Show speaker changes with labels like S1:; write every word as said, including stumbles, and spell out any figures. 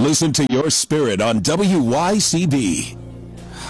S1: Listen to your spirit on W Y C B.